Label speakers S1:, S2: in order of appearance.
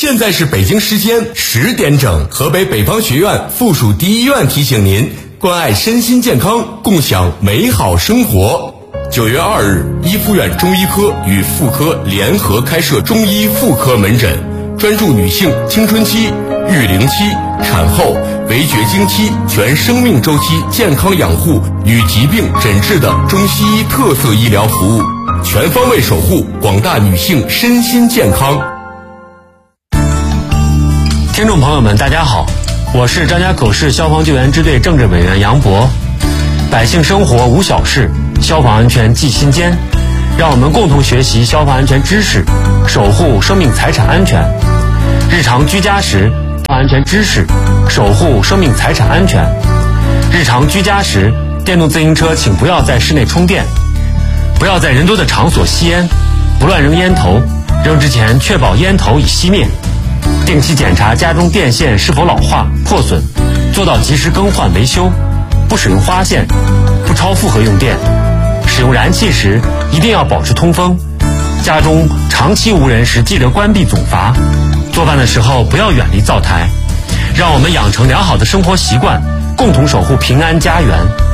S1: 现在是北京时间10点整，河北北方学院附属第一医院提醒您，关爱身心健康，共享美好生活。9月2日，一附院中医科与妇科联合开设中医妇科门诊，专注女性青春期、育龄期、产后、围绝经期全生命周期健康养护与疾病诊治的中西医特色医疗服务，全方位守护广大女性身心健康。
S2: 听众朋友们，大家好，我是张家口市消防救援支队政治委员杨博。百姓生活无小事，消防安全记心间，让我们共同学习消防安全知识，守护生命财产安全。日常居家时，消防安全知识，守护生命财产安全。日常居家时，电动自行车请不要在室内充电，不要在人多的场所吸烟，不乱扔烟头，扔之前确保烟头已熄灭。定期检查家中电线是否老化破损，做到及时更换维修，不使用花线，不超负荷用电。使用燃气时一定要保持通风。家中长期无人时记得关闭总阀。做饭的时候不要远离灶台。让我们养成良好的生活习惯，共同守护平安家园。